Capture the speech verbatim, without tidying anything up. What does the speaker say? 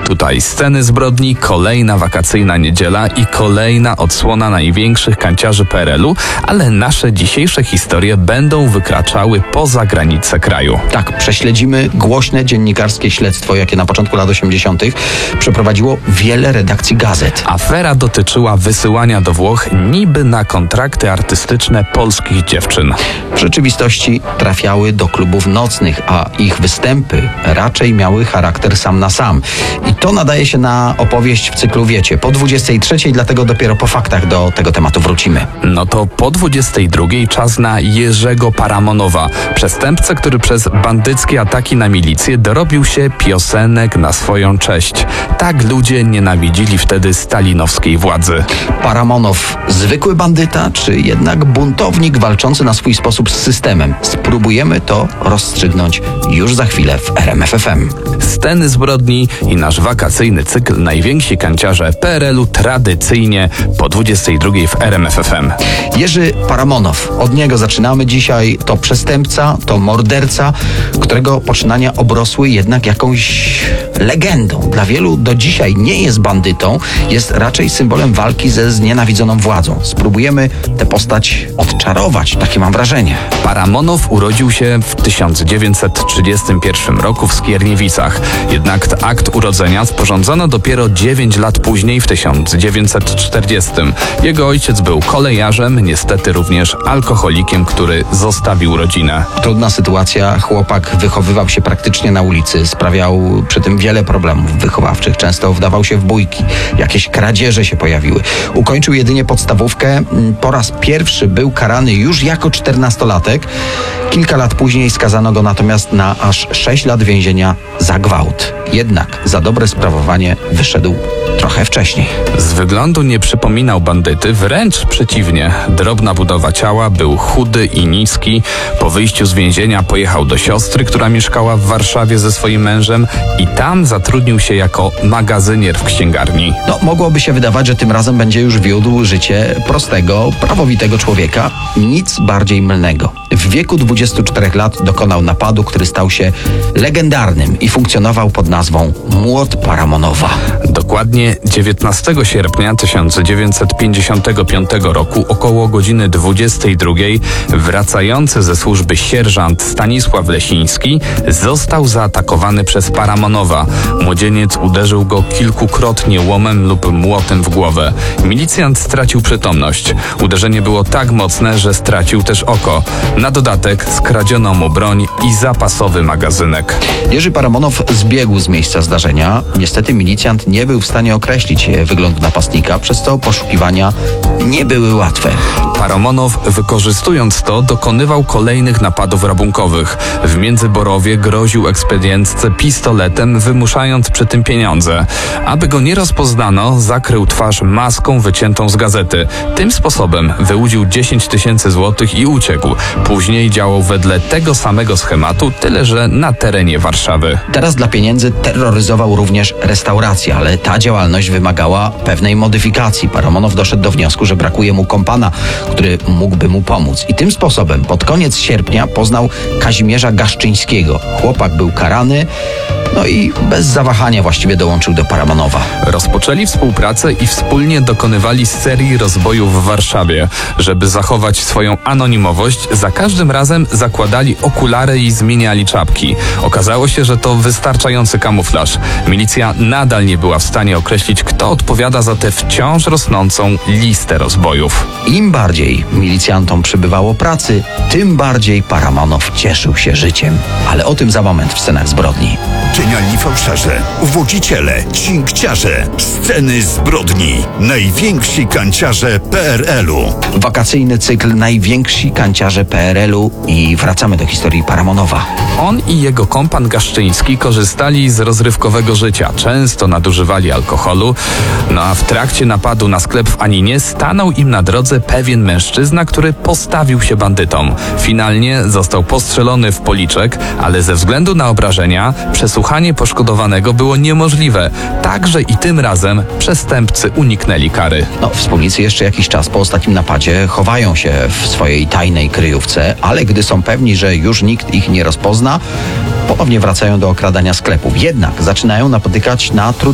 Tutaj sceny zbrodni, kolejna wakacyjna niedziela i kolejna odsłona największych kanciarzy P R L u, ale nasze dzisiejsze historie będą wykraczały poza granice kraju. Tak, prześledzimy głośne dziennikarskie śledztwo, jakie na początku lat osiemdziesiątych przeprowadziło wiele redakcji gazet. Afera dotyczyła wysyłania do Włoch niby na kontrakty artystyczne polskich dziewczyn. W rzeczywistości trafiały do klubów nocnych, a ich występy raczej miały charakter sam na sam. I to nadaje się na opowieść w cyklu Wiecie po dwudziestej trzeciej, dlatego dopiero po faktach do tego tematu wrócimy. No to po dwudziestej drugiej czas na Jerzego Paramonowa, przestępcę, który przez bandyckie ataki na milicję dorobił się piosenek na swoją cześć. Tak ludzie nienawidzili wtedy stalinowskiej władzy. Paramonow zwykły bandyta, czy jednak buntownik walczący na swój sposób z systemem? Spróbujemy to rozstrzygnąć już za chwilę w R M F F M. Sceny zbrodni i nasz wakacyjny cykl Najwięksi kanciarze P R L u tradycyjnie po dwudziestej drugiej w R M F F M. Jerzy Paramonow, od niego zaczynamy dzisiaj. To przestępca, to morderca, którego poczynania obrosły jednak jakąś legendą. Dla wielu do dzisiaj nie jest bandytą, jest raczej symbolem walki ze znienawidzoną władzą. Spróbujemy tę postać odczarować, takie mam wrażenie. Paramonow urodził się w tysiąc dziewięćset trzydziestym pierwszym roku w Skierniewicach. Jednak akt urodzenia sporządzono dopiero dziewięć lat później, w tysiąc dziewięćset czterdziestym. Jego ojciec był kolejarzem, niestety również alkoholikiem, który zostawił rodzinę. Trudna sytuacja. Chłopak wychowywał się praktycznie na ulicy. Sprawiał przy tym wiele problemów wychowawczych. Często wdawał się w bójki. Jakieś kradzieże się pojawiły. Ukończył jedynie podstawówkę. Po raz pierwszy był karany już jako czternastolatek. Kilka lat później skazano go natomiast na aż sześć lat więzienia za gwałt. Jednak za dobre sprawowanie wyszedł trochę wcześniej. Z wyglądu nie przypominał bandyty, wręcz przeciwnie. Drobna budowa ciała, był chudy i niski. Po wyjściu z więzienia pojechał do siostry, która mieszkała w Warszawie ze swoim mężem i tam zatrudnił się jako magazynier w księgarni. No, mogłoby się wydawać, że tym razem będzie już wiódł życie prostego, prawowitego człowieka. Nic bardziej mylnego. W wieku dwudziestu czterech lat dokonał napadu, który stał się legendarnym i funkcjonował pod nazwą Młot Paramonowa. Dokładnie dziewiętnastego sierpnia tysiąc dziewięćset pięćdziesiątego piątego roku około godziny dwudziestej drugiej wracający ze służby sierżant Stanisław Lesiński został zaatakowany przez Paramonowa. Młodzieniec uderzył go kilkukrotnie łomem lub młotem w głowę. Milicjant stracił przytomność. Uderzenie było tak mocne, że stracił też oko. Na dodatek skradziono mu broń i zapasowy magazynek. Jerzy Paramonow zbiegł z miejsca zdarzenia. Niestety milicjant nie był w stanie określić wyglądu napastnika, przez co poszukiwania nie były łatwe. Paramonow, wykorzystując to, dokonywał kolejnych napadów rabunkowych. W Międzyborowie groził ekspedientce pistoletem, wymuszając przy tym pieniądze. Aby go nie rozpoznano, zakrył twarz maską wyciętą z gazety. Tym sposobem wyłudził dziesięć tysięcy złotych i uciekł. Później działał wedle tego samego schematu, tyle że na terenie Warszawy. Teraz dla pieniędzy terroryzował również restauracje, ale ta działalność wymagała pewnej modyfikacji. Paramonow doszedł do wniosku, że brakuje mu kompana, który mógłby mu pomóc. I tym sposobem pod koniec sierpnia poznał Kazimierza Gaszczyńskiego. Chłopak był karany, no i bez zawahania właściwie dołączył do Paramonowa. Rozpoczęli współpracę i wspólnie dokonywali serii rozbojów w Warszawie. Żeby zachować swoją anonimowość, za każdym razem zakładali okulary i zmieniali czapki. Okazało się, że to wystarczający kamuflaż. Milicja nadal nie była w stanie określić, kto odpowiada za tę wciąż rosnącą listę rozbojów. Im bardziej milicjantom przybywało pracy, tym bardziej Paramonow cieszył się życiem. Ale o tym za moment w scenach zbrodni. Genialni fałszerze, uwodziciele, cinkciarze, sceny zbrodni, najwięksi kanciarze P R L u. Wakacyjny cykl Najwięksi kanciarze P R L u i wracamy do historii Paramonowa. On i jego kompan Gaszczyński korzystali z rozrywkowego życia, często nadużywali alkoholu, no a w trakcie napadu na sklep w Aninie stanął im na drodze pewien mężczyzna, który postawił się bandytom. Finalnie został postrzelony w policzek, ale ze względu na obrażenia przesłuchanie poszkodowanego było niemożliwe. Także i tym razem przestępcy uniknęli kary. No, wspólnicy jeszcze jakiś czas po ostatnim napadzie chowają się w swojej tajnej kryjówce, ale gdy są pewni, że już nikt ich nie rozpozna, ponownie wracają do okradania sklepów. Jednak zaczynają napotykać na trudności.